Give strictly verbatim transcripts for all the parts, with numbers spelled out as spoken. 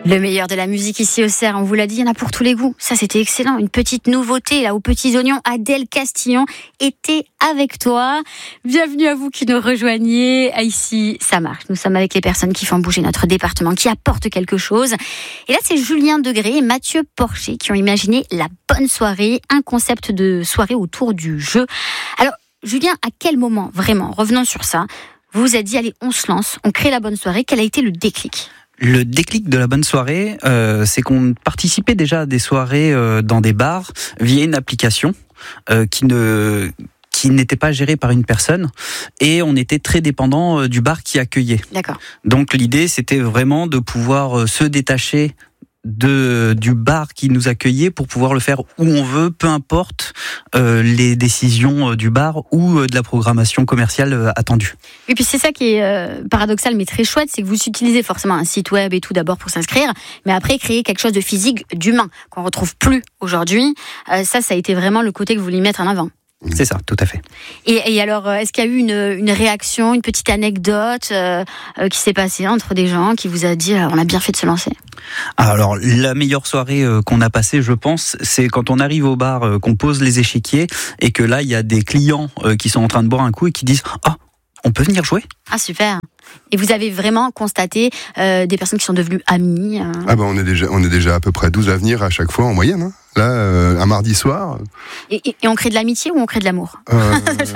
Le meilleur de la musique ici au Cerf, on vous l'a dit, il y en a pour tous les goûts. Ça, c'était excellent. Une petite nouveauté, là, aux petits oignons. Adèle Castillon était avec toi. Bienvenue à vous qui nous rejoignez. Ici, ça marche. Nous sommes avec les personnes qui font bouger notre département, qui apportent quelque chose. Et là, c'est Julien Degré et Mathieu Porcher qui ont imaginé la bonne soirée, un concept de soirée autour du jeu. Alors, Julien, à quel moment, vraiment, revenons sur ça, vous vous êtes dit, allez, on se lance, on crée la bonne soirée. Quel a été le déclic ? Le déclic de la bonne soirée, euh, c'est qu'on participait déjà à des soirées euh, dans des bars via une application euh, qui ne qui n'était pas gérée par une personne et on était très dépendant euh, du bar qui accueillait. D'accord. Donc l'idée, c'était vraiment de pouvoir euh, se détacher de du bar qui nous accueillait pour pouvoir le faire où on veut, peu importe euh, les décisions du bar ou euh, de la programmation commerciale euh, attendue. Et puis c'est ça qui est euh, paradoxal mais très chouette, c'est que vous utilisez forcément un site web et tout d'abord pour s'inscrire, mais après créer quelque chose de physique, d'humain, qu'on retrouve plus aujourd'hui. Euh, ça, ça a été vraiment le côté que vous vouliez mettre en avant. C'est ça, tout à fait. Et, et alors, est-ce qu'il y a eu une, une réaction, une petite anecdote euh, euh, qui s'est passée entre des gens qui vous a dit euh, on a bien fait de se lancer ? Alors, la meilleure soirée euh, qu'on a passée, je pense, c'est quand on arrive au bar, euh, qu'on pose les échiquiers et que là, il y a des clients euh, qui sont en train de boire un coup et qui disent « Ah, oh, on peut venir jouer ?» Ah, super. Et vous avez vraiment constaté euh, des personnes qui sont devenues amies euh... Ah ben on est déjà on est déjà à peu près douze à venir à chaque fois en moyenne. Hein. Là, euh, un mardi soir. Et, et, et on crée de l'amitié ou on crée de l'amour ? euh,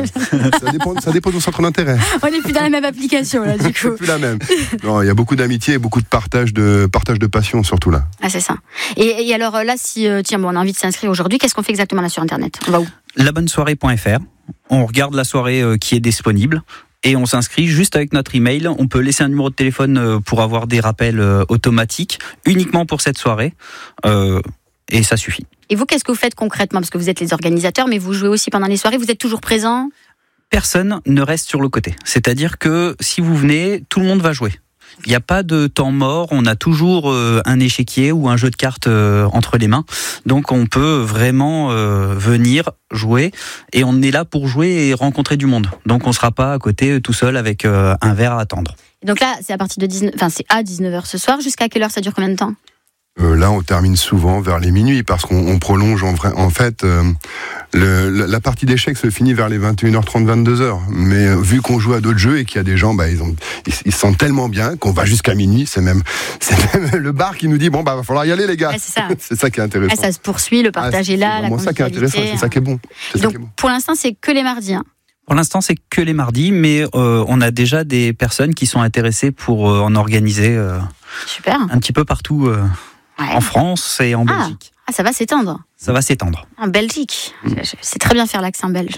ça, dépend, ça dépend de son centre d'intérêt. On n'est plus dans la même application là, du coup. C'est plus la même. Non, il y a beaucoup d'amitié et beaucoup de partage de partage de passion surtout là. Ah, c'est ça. Et, et alors là, si euh, tiens, bon, on a envie de s'inscrire aujourd'hui, qu'est-ce qu'on fait exactement là sur Internet ? On va où ? la bonne soirée point f r. On regarde la soirée euh, qui est disponible. Et on s'inscrit juste avec notre email. On peut laisser un numéro de téléphone pour avoir des rappels automatiques, uniquement pour cette soirée. Euh, et ça suffit. Et vous, qu'est-ce que vous faites concrètement ? Parce que vous êtes les organisateurs, mais vous jouez aussi pendant les soirées. Vous êtes toujours présents ? Personne ne reste sur le côté. C'est-à-dire que si vous venez, tout le monde va jouer. Il n'y a pas de temps mort, on a toujours euh, un échiquier ou un jeu de cartes euh, entre les mains. Donc on peut vraiment euh, venir jouer et on est là pour jouer et rencontrer du monde. Donc on ne sera pas à côté tout seul avec euh, un verre à attendre. Et donc là, c'est à partir de dix-neuf, enfin c'est à dix-neuf heures ce soir. Jusqu'à quelle heure ça dure, combien de temps ? Euh, là, on termine souvent vers les minuit parce qu'on on prolonge en vrai. En fait, euh, le, la partie d'échecs se finit vers les vingt et une heures trente, vingt-deux heures. Mais euh, vu qu'on joue à d'autres jeux et qu'il y a des gens, bah ils ont, ils, ils se sentent tellement bien qu'on va jusqu'à minuit. C'est même, c'est même le bar qui nous dit bon bah va falloir y aller les gars. Ouais, c'est ça. C'est ça qui est intéressant. Ah, ça se poursuit, le partage ah, est là, la convivialité. C'est ça qui est intéressant. C'est ça qui est bon. C'est donc ça qui est bon. pour l'instant, c'est que les mardis. Hein. Pour l'instant, c'est que les mardis, mais euh, on a déjà des personnes qui sont intéressées pour euh, en organiser euh, Super. un petit peu partout. Euh, Ouais. En France et en ah. Belgique. Ah, ça va s'étendre. Ça va s'étendre. En Belgique. Mmh. C'est très bien faire l'accent belge.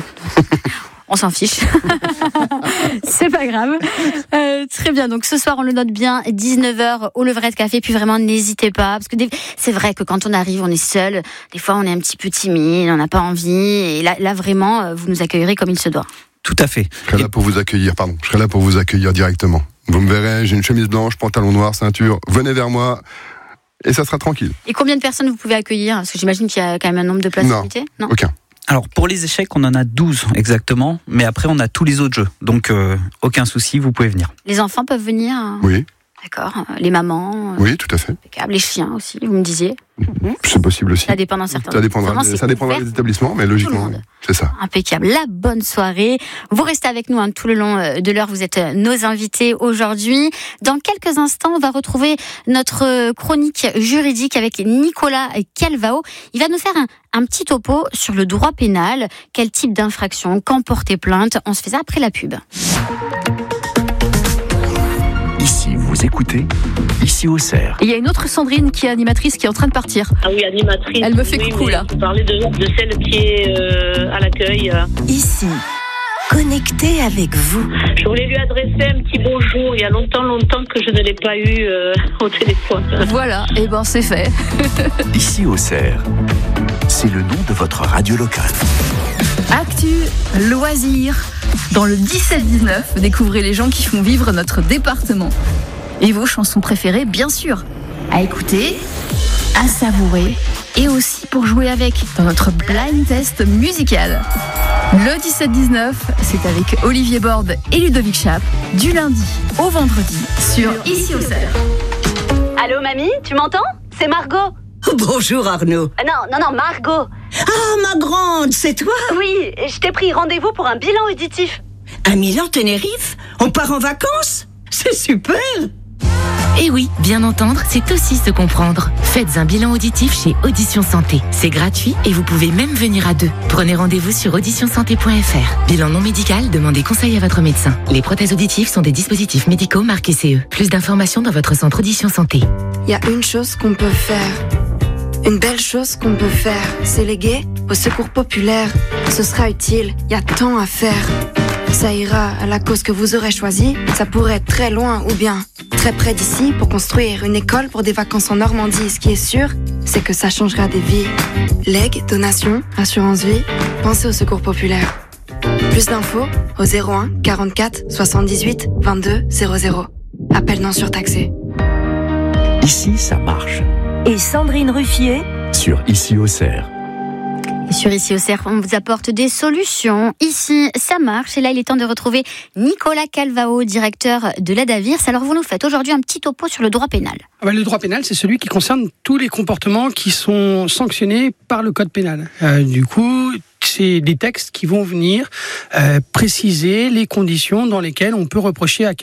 On s'en fiche. C'est pas grave. Euh, très bien. Donc ce soir, on le note bien, dix-neuf heures au Levrette Café. Puis vraiment, n'hésitez pas. Parce que des... c'est vrai que quand on arrive, on est seul. Des fois, on est un petit peu timide, on n'a pas envie. Et là, là, vraiment, vous nous accueillerez comme il se doit. Tout à fait. Je serai là pour vous accueillir, pardon. Je serai là pour vous accueillir directement. Vous me verrez, j'ai une chemise blanche, pantalon noir, ceinture. Venez vers moi. Et ça sera tranquille. Et combien de personnes vous pouvez accueillir ? Parce que j'imagine qu'il y a quand même un nombre de places limitées. Non, aucun. Alors pour les échecs, on en a douze exactement, mais après on a tous les autres jeux. Donc euh, aucun souci, vous pouvez venir. Les enfants peuvent venir ? Oui. D'accord. Les mamans ? Oui, tout à fait. Les chiens aussi, vous me disiez ? C'est possible aussi. Ça dépend d'un certain Ça dépendra, ça dépendra des établissements, mais logiquement, c'est ça. Impeccable. La bonne soirée. Vous restez avec nous hein, tout le long de l'heure. Vous êtes nos invités aujourd'hui. Dans quelques instants, on va retrouver notre chronique juridique avec Nicolas Calvao. Il va nous faire un, un petit topo sur le droit pénal. Quel type d'infraction, quand porter plainte. On se fait ça après la pub. Ici, vous écoutez, ici au Cerf. Et il y a une autre Sandrine qui est animatrice qui est en train de partir. Ah oui, animatrice. Elle me fait oui, coucou là. Vous parlez de, de celle qui est euh, à l'accueil. Ici, connectée avec vous. Je voulais lui adresser un petit bonjour. Il y a longtemps, longtemps que je ne l'ai pas eu euh, au téléphone. Voilà, et ben c'est fait. Ici au Cerf, c'est le nom de votre radio locale. Actu, loisirs. Dans le dix-sept dix-neuf, découvrez les gens qui font vivre notre département. Et vos chansons préférées, bien sûr. À écouter, à savourer et aussi pour jouer avec dans notre blind test musical. Le dix-sept dix-neuf, c'est avec Olivier Borde et Ludovic Chap, du lundi au vendredi sur Ici au Cerf. Allô, mamie, tu m'entends? C'est Margot. Bonjour Arnaud. Euh, non, non, non, Margot. Ah, ma grande, c'est toi? Oui, je t'ai pris rendez-vous pour un bilan auditif. À Milan, Tenerife? On part en vacances? C'est super! Et oui, bien entendre, c'est aussi se comprendre. Faites un bilan auditif chez Audition Santé. C'est gratuit et vous pouvez même venir à deux. Prenez rendez-vous sur audition santé point f r. Bilan non médical, demandez conseil à votre médecin. Les prothèses auditives sont des dispositifs médicaux marqués C E. Plus d'informations dans votre centre Audition Santé. Il y a une chose qu'on peut faire. Une belle chose qu'on peut faire, c'est léguer au secours populaire. Ce sera utile, il y a tant à faire. Ça ira à la cause que vous aurez choisie. Ça pourrait être très loin ou bien très près d'ici pour construire une école pour des vacances en Normandie. Ce qui est sûr, c'est que ça changera des vies. Legs, donations, assurance vie, pensez au secours populaire. Plus d'infos au zéro un quarante-quatre soixante-dix-huit vingt-deux zéro zéro. Appel non surtaxé. Ici, ça marche. Et Sandrine Ruffier Sur Ici Auxerre. Et sur Ici Auxerre, on vous apporte des solutions. Ici, ça marche. Et là, il est temps de retrouver Nicolas Calvao, directeur de l'Adavirs. Alors, vous nous faites aujourd'hui un petit topo sur le droit pénal. Ah bah, le droit pénal, c'est celui qui concerne tous les comportements qui sont sanctionnés par le code pénal. Euh, du coup, c'est des textes qui vont venir euh, préciser les conditions dans lesquelles on peut reprocher à